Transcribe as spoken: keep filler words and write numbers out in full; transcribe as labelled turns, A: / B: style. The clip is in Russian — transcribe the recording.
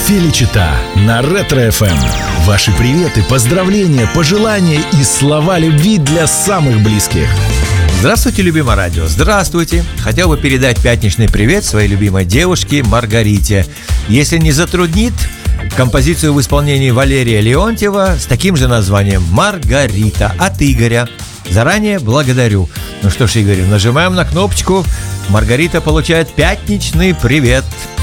A: Феличита на Ретро-эф эм. Ваши приветы, поздравления, пожелания и слова любви для самых близких.
B: Здравствуйте, любимое радио, здравствуйте. Хотел бы передать пятничный привет своей любимой девушке Маргарите. Если не затруднит, композицию в исполнении Валерия Леонтьева с таким же названием «Маргарита» от Игоря. Заранее благодарю. Ну что ж, Игорь, нажимаем на кнопочку. Маргарита получает пятничный привет.